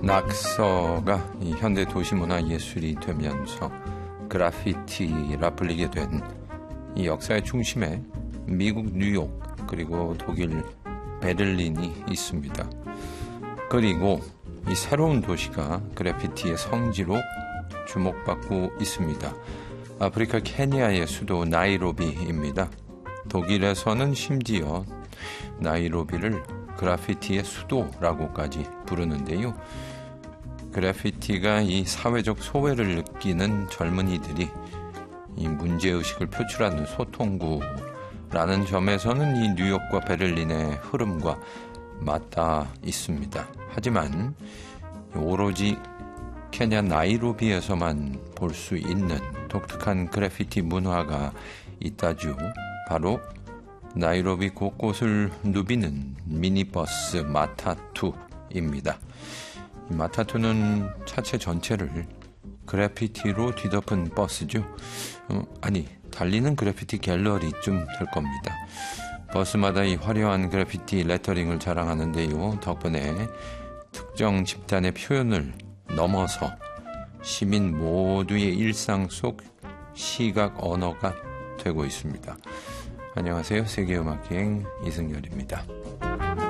낙서가 이 현대 도시문화 예술이 되면서 그래피티라 불리게 된 이 역사의 중심에 미국 뉴욕 그리고 독일 베를린이 있습니다. 그리고 이 새로운 도시가 그래피티의 성지로 주목받고 있습니다. 아프리카 케냐의 수도 나이로비입니다. 독일에서는 심지어 나이로비를 그래피티의 수도라고까지 부르는데요. 그래피티가 이 사회적 소외를 느끼는 젊은이들이 이 문제의식을 표출하는 소통구라는 점에서는 이 뉴욕과 베를린의 흐름과 맞닿아 있습니다. 하지만 오로지 케냐 나이로비에서만 볼 수 있는 독특한 그래피티 문화가 있다죠. 바로 나이로비 곳곳을 누비는 미니버스 마타투입니다. 이 마타투는 차체 전체를 그래피티로 뒤덮은 버스죠. 달리는 그래피티 갤러리쯤 될 겁니다. 버스마다 이 화려한 그래피티 레터링을 자랑하는데요. 덕분에 특정 집단의 표현을 넘어서 시민 모두의 일상 속 시각 언어가 되고 있습니다. 안녕하세요. 세계음악여행 이승열입니다.